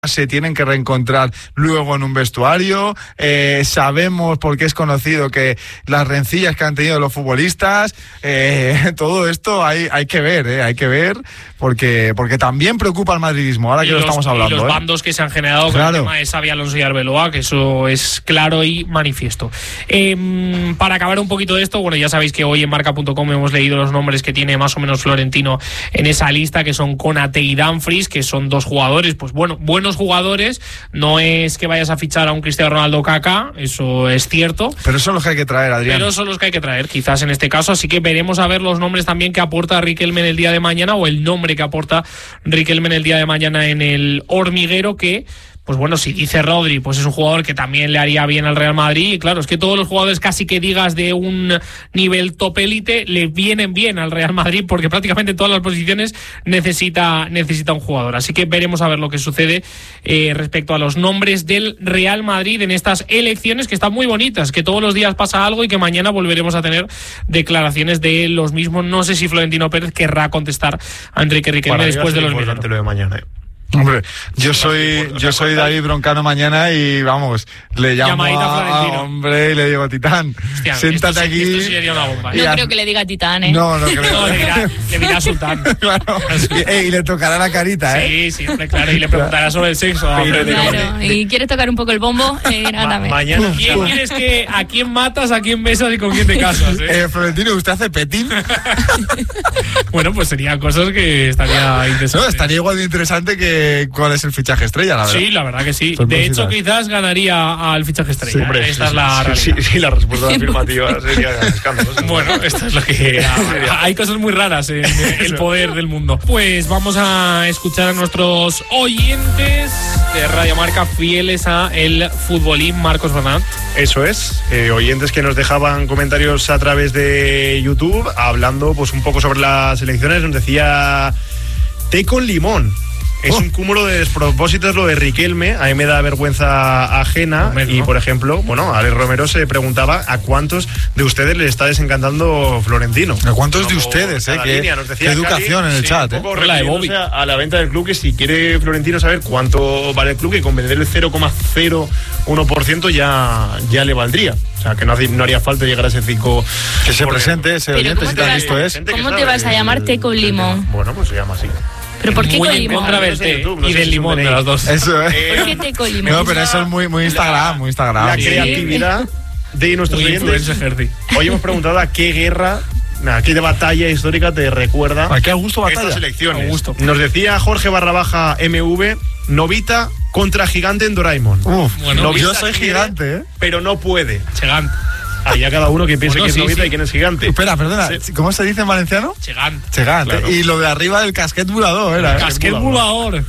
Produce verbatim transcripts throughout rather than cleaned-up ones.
se tienen que reencontrar luego en un vestuario. Eh, sabemos, porque es conocido, que las rencillas que han tenido los futbolistas, eh, todo esto hay, hay que ver, eh, hay que ver, porque, porque también preocupa al madridismo, ahora y que los, lo estamos hablando. Y los eh. bandos que se han generado con claro. el tema de Xabi Alonso y Arbeloa, que eso es claro y manifiesto. Eh, para acabar un poquito de esto, bueno, ya sabéis que hoy en marca punto com hemos leído los nombres que tiene más o menos Florentino en esa lista, que son Konate y Dumfries, que son dos jugadores, pues bueno, buenos jugadores. No es que vayas a fichar a un Cristiano Ronaldo Kaká, eso es cierto. Pero son los que hay que traer, Adrián. Pero son los que hay que traer, quizás en este caso. Así que veremos a ver los nombres también que aporta Riquelme en el día de mañana, o el nombre que aporta Riquelme en el día de mañana en el hormiguero, que... pues bueno, si dice Rodri, pues es un jugador que también le haría bien al Real Madrid. Y claro, es que todos los jugadores casi que digas de un nivel top élite le vienen bien al Real Madrid, porque prácticamente en todas las posiciones necesita, necesita un jugador. Así que veremos a ver lo que sucede eh, respecto a los nombres del Real Madrid en estas elecciones, que están muy bonitas, que todos los días pasa algo y que mañana volveremos a tener declaraciones de los mismos. No sé si Florentino Pérez querrá contestar a Enrique Riquelme Para después de los minutos. Lo de mañana, ¿eh? Hombre, yo soy yo soy David Broncano mañana y vamos, le llamo a, a hombre y le digo, Titán, hostia, siéntate esto, aquí. Esto sería una bomba. No a... creo que le diga Titán, ¿eh? No, no creo. No, le dirá, le dirá Sultán. Claro. Y, y le tocará la carita, ¿eh? Sí, sí, hombre, claro, y le preguntará sobre el sexo. Claro, y quieres tocar un poco el bombo, eh, Ma- Ma- mañana. ¿Quién quieres que, a quién matas, a quién besas y con quién te casas? ¿eh? Eh, Florentino, ¿usted hace petín? Bueno, pues serían cosas que estaría interesante. No, estaría igual de interesante que cuál es el fichaje estrella, la verdad. Sí, la verdad que sí. Son de cositas. hecho, quizás ganaría al fichaje estrella. Sí, hombre, Esta sí, es la sí, realidad. sí, sí, la respuesta afirmativa sería escandalosa. Bueno, esto es lo que... Hay cosas muy raras en el poder del mundo. Pues vamos a escuchar a nuestros oyentes de Radio Marca fieles a el futbolín. Marcos Bernat. Eso es, eh, oyentes que nos dejaban comentarios a través de YouTube hablando pues un poco sobre las elecciones. Nos decía té con limón. Es oh. un cúmulo de despropósitos lo de Riquelme. A mí me da vergüenza ajena. Romero, y, ¿no? Por ejemplo, bueno, Alex Romero se preguntaba a cuántos de ustedes les está desencantando Florentino. ¿A cuántos de ustedes, eh? Qué, qué educación Cali, en el sí, chat, un poco eh. La de Bobby. A la venta del club, que si quiere Florentino saber cuánto vale el club, que con vender el cero coma cero uno por ciento ya, ya le valdría. O sea, que no, no haría falta llegar a ese cinco. Que se presente ese oyente, si tan listo es. ¿Cómo te vas a llamar té con limón? Bueno, pues se llama así. ¿Pero por qué muy con en limón? contra del té no y del si limón de las dos. Eso es. ¿Por qué té con limón? No, pero eso es muy, muy Instagram, muy Instagram. La sí. creatividad de nuestros muy oyentes. Hoy hemos preguntado a qué guerra, a qué batalla histórica te recuerda ¿A qué Augusto batalla? estas elecciones. Augusto. Nos decía Jorge Barrabaja M V, Novita contra Gigante en Doraemon. Uf, bueno, Novita yo soy quiere, gigante, ¿eh? pero no puede. Chegant. Ahí a cada uno que piense Bueno, que es sí, Novita sí. y quién es Gigante. Espera, perdona, Sí. ¿cómo se dice en valenciano? Chegant. Chegant. Claro. Y lo de arriba del casquet volador era, ¿eh? Casquet volador.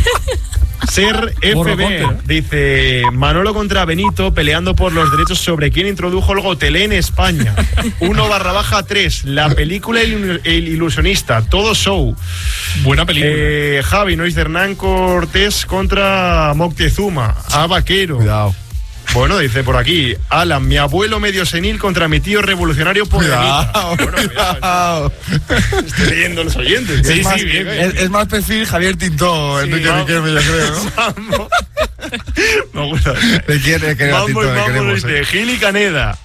Ser F B dice Manolo contra Benito peleando por los derechos sobre quién introdujo el gotelé en España. uno barra baja tres, la película El, el ilusionista, todo show. Buena película. Eh, Javi, no dice Hernán Cortés contra Moctezuma, a Vaquero. Cuidado. Bueno, dice por aquí, Alan, mi abuelo medio senil contra mi tío revolucionario poderita. Cuidado, Bueno, cuidado. estoy leyendo los oyentes. Es, Sí, más, sí, bien, bien. es, es más perfil Javier Tintó, Sí, Enrique vamos. Riquelme, yo creo, ¿no? Me gusta. ¿De quién es que era Vamos, Tintó? Que vamos, queremos, dice eh. Gil y Caneda.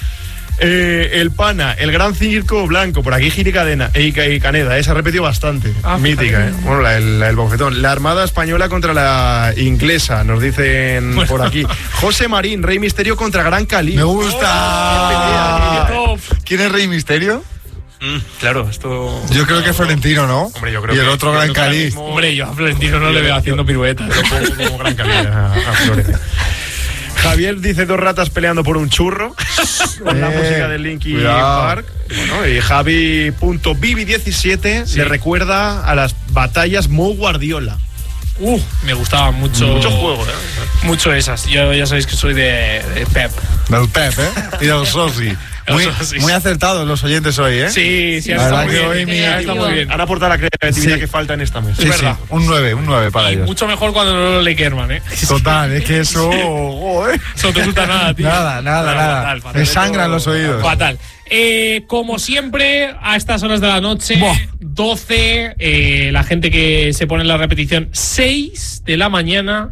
Eh, el Pana, el Gran Circo Blanco, por aquí Gil y, Cadena, y, y Caneda, eh, se ha repetido bastante. Ah, mítica, eh. Bueno, la, el, el bofetón. La Armada Española contra la Inglesa, nos dicen bueno. por aquí. José Marín, Rey Misterio contra Gran Cali. Me gusta. Oh, ¿Quién es Rey Misterio? Mm, claro, esto. Yo creo que Florentino, ¿no? Hombre, yo creo y el que- otro yo Gran creo que ahora Cali. mismo- Hombre, yo a Florentino no le veo haciendo piruetas. Lo pongo como Gran Cali a, a Florece. Javier dice dos ratas peleando por un churro con la Eh, música de Linkin cuidado. Park. Bueno, y Javi.bibi diecisiete Sí. le recuerda a las batallas Mo Guardiola. Uh, me gustaba mucho. Mucho juego, ¿eh? Mucho esas. Yo ya sabéis que soy de, de Pep. Del Pep, ¿eh? Y del Sosi. Muy, Eso sí. muy acertados los oyentes hoy, ¿eh? Sí, sí, La está verdad muy que bien. hoy mi- Está muy bien. Han aportado la creatividad Sí. que falta en esta mesa. Sí, es sí, verdad. un nueve, un nueve para Y ellos. mucho mejor cuando no lo lee Kerman, ¿eh? Total, es que eso... joder. Eso no te gusta nada, tío. Nada, nada, No, nada. fatal, fatal. Me sangran los oídos. Fatal. Eh, como siempre, a estas horas de la noche, Buah. doce, eh, la gente que se pone en la repetición, seis de la mañana.